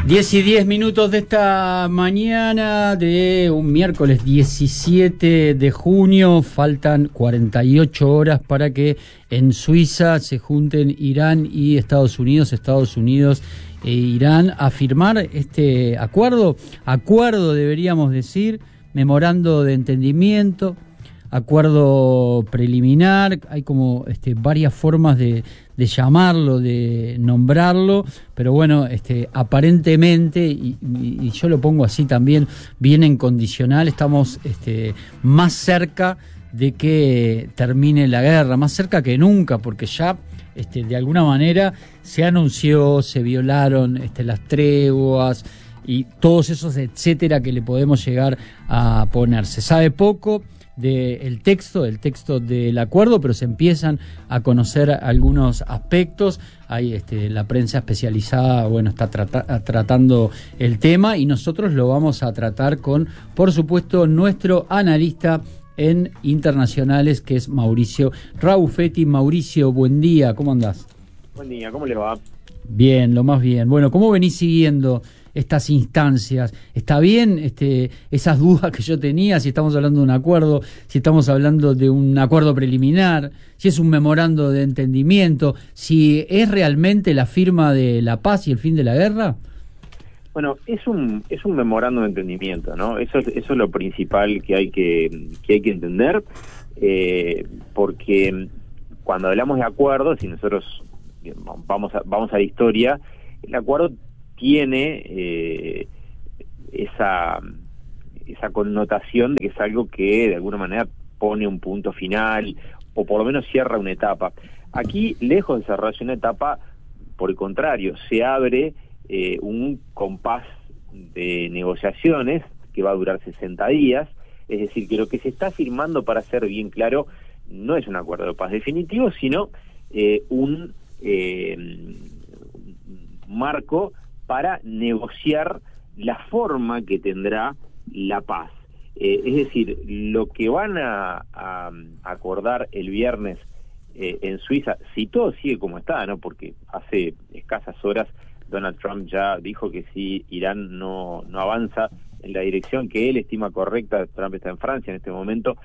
10:10 de esta mañana de un miércoles 17 de junio. Faltan 48 horas para que en Suiza se junten Irán y Estados Unidos e Irán a firmar este acuerdo deberíamos decir, memorando de entendimiento, acuerdo preliminar. Hay como varias formas de llamarlo, de nombrarlo, pero bueno, aparentemente, y yo lo pongo así también, bien en condicional, estamos más cerca de que termine la guerra, más cerca que nunca, porque ya de alguna manera se anunció, se violaron las treguas y todos esos etcétera que le podemos llegar a poner. Se sabe poco del texto del acuerdo, pero se empiezan a conocer algunos aspectos. Hay la prensa especializada, está tratando el tema, y nosotros lo vamos a tratar con, por supuesto, nuestro analista en internacionales, que es Mauricio Raufetti. Mauricio, buen día, ¿cómo andás? Buen día, ¿cómo le va? Bien, lo más bien. Bueno, ¿cómo venís siguiendo estas instancias? ¿Está bien esas dudas que yo tenía, si estamos hablando de un acuerdo, si estamos hablando de un acuerdo preliminar, si es un memorando de entendimiento, si es realmente la firma de la paz y el fin de la guerra? Bueno, es un memorando de entendimiento, ¿no? Eso es lo principal que hay que entender, porque cuando hablamos de acuerdos, y nosotros vamos a la historia, el acuerdo tiene esa connotación de que es algo que de alguna manera pone un punto final, o por lo menos cierra una etapa. Aquí, lejos de cerrarse una etapa, por el contrario, se abre un compás de negociaciones que va a durar 60 días, es decir, que lo que se está firmando, para ser bien claro, no es un acuerdo de paz definitivo, sino un marco para negociar la forma que tendrá la paz. Es decir, lo que van a acordar el viernes en Suiza, si todo sigue como está, ¿no? Porque hace escasas horas Donald Trump ya dijo que si Irán no avanza en la dirección que él estima correcta. Trump está en Francia en este momento,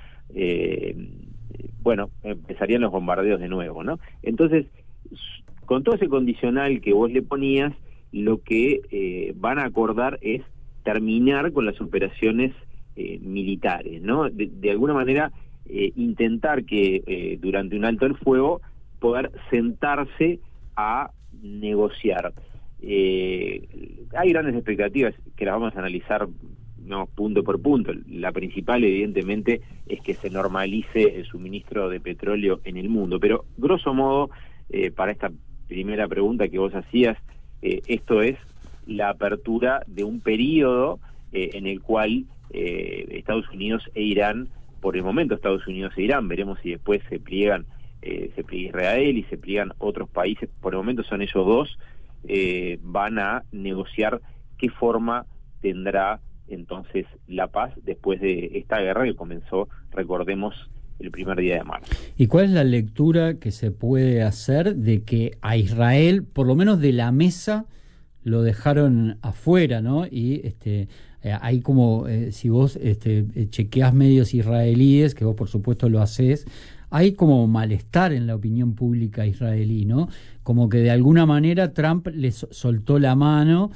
empezarían los bombardeos de nuevo, ¿no? Entonces, con todo ese condicional que vos le ponías, lo que van a acordar es terminar con las operaciones militares, ¿no? De alguna manera, intentar que durante un alto el fuego poder sentarse a negociar. Hay grandes expectativas que las vamos a analizar, no, punto por punto. La principal, evidentemente, es que se normalice el suministro de petróleo en el mundo, pero grosso modo, para esta primera pregunta que vos hacías, esto es la apertura de un periodo en el cual Estados Unidos e Irán, por el momento Estados Unidos e Irán, veremos si después se pliega Israel y se pliegan otros países, por el momento son ellos dos, van a negociar qué forma tendrá entonces la paz después de esta guerra que comenzó, recordemos, el primer día de marzo. ¿Y cuál es la lectura que se puede hacer de que a Israel, por lo menos de la mesa, lo dejaron afuera, ¿no? Y hay como, si vos chequeás medios israelíes, que vos por supuesto lo hacés, hay como malestar en la opinión pública israelí, ¿no? Como que de alguna manera Trump les soltó la mano,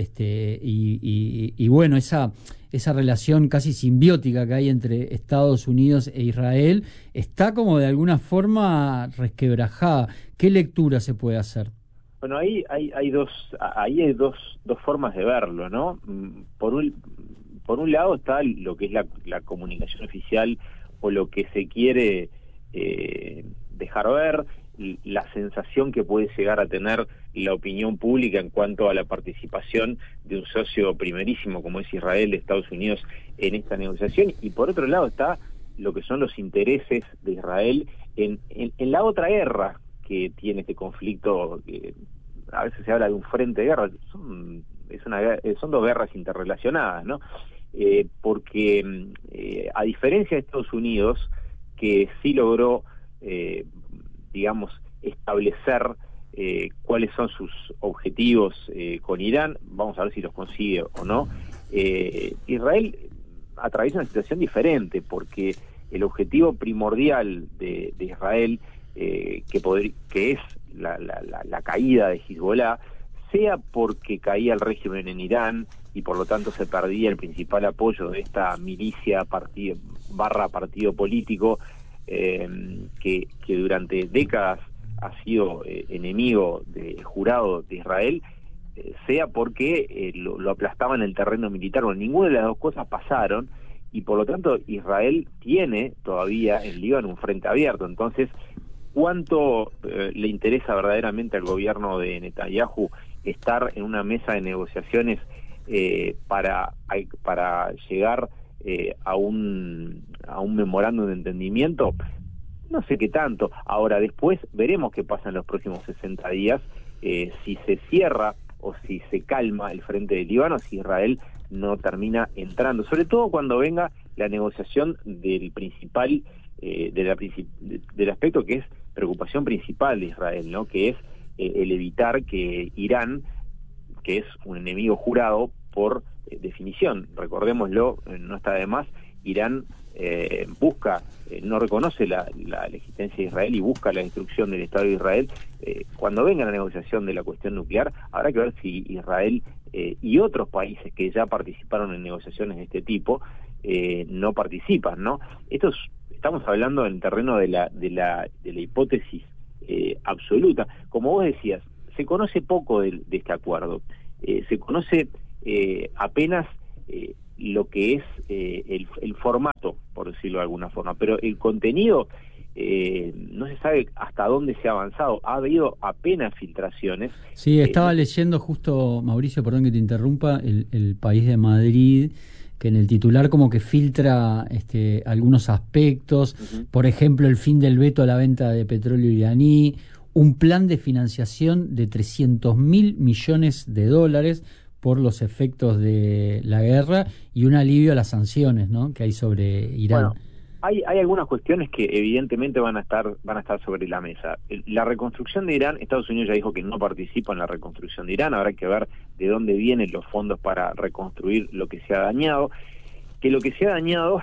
y bueno, esa relación casi simbiótica que hay entre Estados Unidos e Israel está como de alguna forma resquebrajada. ¿Qué lectura se puede hacer? Bueno, ahí hay dos formas de verlo, ¿no? Por un lado está lo que es la comunicación oficial, o lo que se quiere dejar ver, la sensación que puede llegar a tener la opinión pública en cuanto a la participación de un socio primerísimo como es Israel, de Estados Unidos, en esta negociación. Y por otro lado está lo que son los intereses de Israel en la otra guerra que tiene este conflicto. A veces se habla de un frente de guerra, son dos guerras interrelacionadas, ¿no? Porque a diferencia de Estados Unidos, que sí logró establecer cuáles son sus objetivos con Irán, vamos a ver si los consigue o no. Israel atraviesa una situación diferente, porque el objetivo primordial de Israel, que es la caída de Hezbollah, sea porque caía el régimen en Irán y por lo tanto se perdía el principal apoyo de esta milicia partido político, que durante décadas ha sido enemigo jurado de Israel, sea porque lo aplastaba en el terreno militar. Bueno, ninguna de las dos cosas pasaron, y por lo tanto Israel tiene todavía en Líbano un frente abierto. Entonces, ¿cuánto le interesa verdaderamente al gobierno de Netanyahu estar en una mesa de negociaciones para llegar a un memorándum de entendimiento? No sé qué tanto. Ahora, después veremos qué pasa en los próximos 60 días, si se cierra o si se calma el frente de Líbano, si Israel no termina entrando, sobre todo cuando venga la negociación del principal, del aspecto que es preocupación principal de Israel, ¿no? Que es el evitar que Irán, que es un enemigo jurado por definición, recordémoslo, no está de más, Irán no reconoce la existencia de Israel y busca la destrucción del Estado de Israel. Cuando venga la negociación de la cuestión nuclear, habrá que ver si Israel y otros países que ya participaron en negociaciones de este tipo no participan, ¿no? Estamos hablando en el terreno de la hipótesis absoluta. Como vos decías, se conoce poco de este acuerdo, se conoce apenas lo que es el formato, por decirlo de alguna forma, pero el contenido no se sabe hasta dónde se ha avanzado. Ha habido apenas filtraciones. Sí, estaba leyendo justo, Mauricio, perdón que te interrumpa, el País de Madrid, que en el titular como que filtra algunos aspectos, por ejemplo, el fin del veto a la venta de petróleo iraní, un plan de financiación de 300.000 millones de dólares por los efectos de la guerra y un alivio a las sanciones, ¿no?, que hay sobre Irán. Bueno, hay algunas cuestiones que evidentemente van a estar sobre la mesa. La reconstrucción de Irán, Estados Unidos ya dijo que no participa en la reconstrucción de Irán. Habrá que ver de dónde vienen los fondos para reconstruir lo que se ha dañado. Que lo que se ha dañado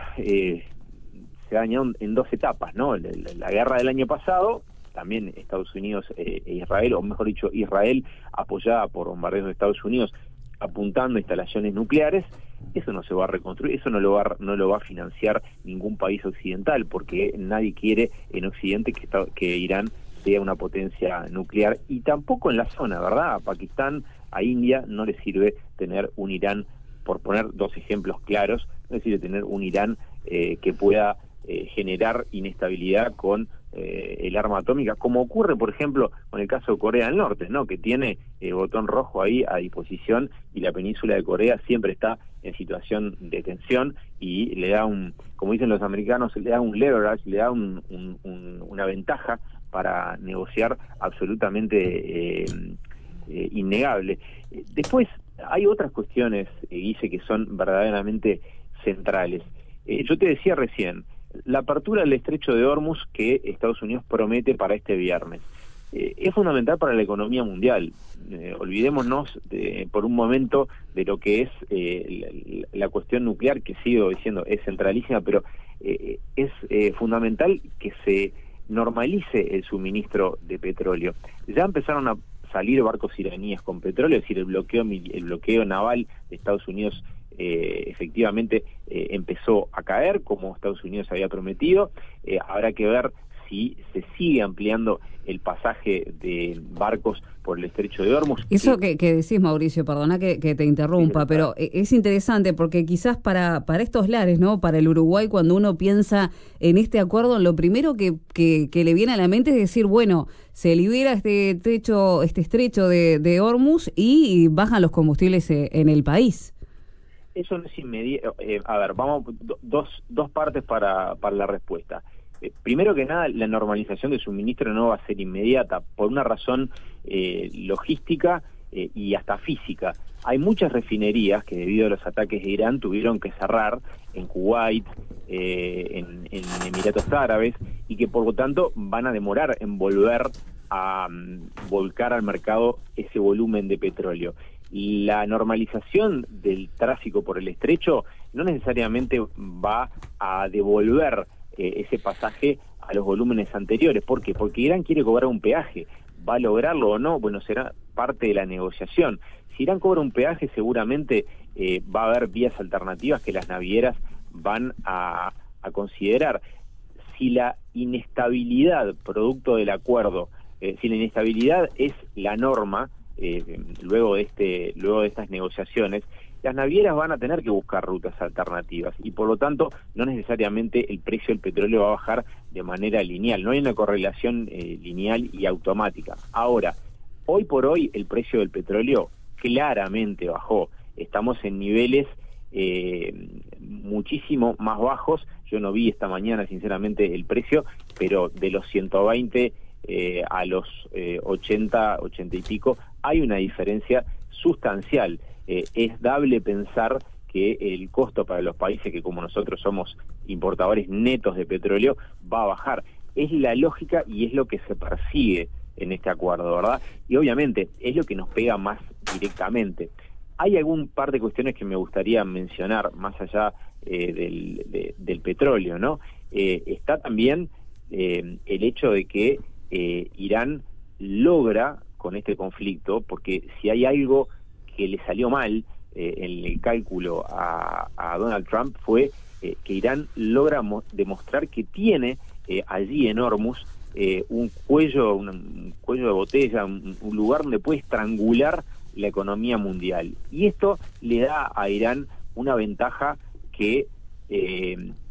se ha dañado en dos etapas, ¿no? La guerra del año pasado, también Estados Unidos e Israel, o mejor dicho, Israel apoyada por bombardeos de Estados Unidos apuntando a instalaciones nucleares. Eso no se va a reconstruir, eso no lo va a financiar ningún país occidental, porque nadie quiere en Occidente que Irán sea una potencia nuclear, y tampoco en la zona, ¿verdad? A Pakistán, a India no les sirve tener un Irán, por poner dos ejemplos claros, no les sirve tener un Irán que pueda generar inestabilidad con el arma atómica, como ocurre, por ejemplo, con el caso de Corea del Norte, ¿no?, que tiene el botón rojo ahí a disposición, y la península de Corea siempre está en situación de tensión, y le da como dicen los americanos, le da un leverage, le da una ventaja para negociar absolutamente innegable. Después hay otras cuestiones, Guille, que son verdaderamente centrales. Yo te decía recién, la apertura del estrecho de Hormuz que Estados Unidos promete para este viernes es fundamental para la economía mundial. Olvidémonos por un momento de lo que es la cuestión nuclear, que sigo diciendo es centralísima, pero es fundamental que se normalice el suministro de petróleo. Ya empezaron a salir barcos iraníes con petróleo, es decir, el bloqueo naval de Estados Unidos efectivamente empezó a caer, como Estados Unidos había prometido. Habrá que ver si se sigue ampliando el pasaje de barcos por el estrecho de Hormuz. Eso que decís, Mauricio, perdona que te interrumpa, pero es interesante porque quizás para estos lares, ¿no?, para el Uruguay, cuando uno piensa en este acuerdo, lo primero que le viene a la mente es decir, bueno, se libera este estrecho de Hormuz y bajan los combustibles en el país. Eso no es inmediato. A ver, vamos, dos partes para la respuesta. Primero que nada, la normalización del suministro no va a ser inmediata, por una razón logística y hasta física. Hay muchas refinerías que debido a los ataques de Irán tuvieron que cerrar en Kuwait, en Emiratos Árabes, y que por lo tanto van a demorar en volver a volcar al mercado ese volumen de petróleo. La normalización del tráfico por el estrecho no necesariamente va a devolver ese pasaje a los volúmenes anteriores. ¿Por qué? Porque Irán quiere cobrar un peaje. ¿Va a lograrlo o no? Bueno, será parte de la negociación. Si Irán cobra un peaje, seguramente va a haber vías alternativas que las navieras van a considerar. Si la inestabilidad producto del acuerdo, si la inestabilidad es la norma, luego de estas negociaciones, las navieras van a tener que buscar rutas alternativas y por lo tanto no necesariamente el precio del petróleo va a bajar de manera lineal, no hay una correlación lineal y automática. Ahora, hoy por hoy el precio del petróleo claramente bajó, estamos en niveles muchísimo más bajos. Yo no vi esta mañana sinceramente el precio, pero de los 120 a los 80 y pico hay una diferencia sustancial. Es dable pensar que el costo para los países que como nosotros somos importadores netos de petróleo va a bajar. Es la lógica y es lo que se persigue en este acuerdo, ¿verdad? Y obviamente es lo que nos pega más directamente. Hay algún par de cuestiones que me gustaría mencionar más allá del petróleo, ¿no? Está también el hecho de que Irán logra con este conflicto, porque si hay algo que le salió mal en el cálculo a Donald Trump fue que Irán logra demostrar que tiene allí en Hormuz un cuello de botella, un lugar donde puede estrangular la economía mundial. Y esto le da a Irán una ventaja que